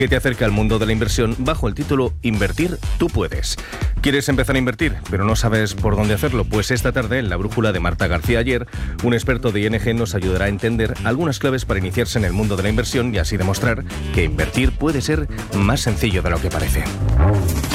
que te acerca al mundo de la inversión bajo el título Invertir, tú puedes. ¿Quieres empezar a invertir, pero no sabes por dónde hacerlo? Pues esta tarde, en la brújula de Marta García Ayer, un experto de ING nos ayudará a entender algunas claves para iniciarse en el mundo de la inversión y así demostrar que invertir puede ser más sencillo de lo que parece.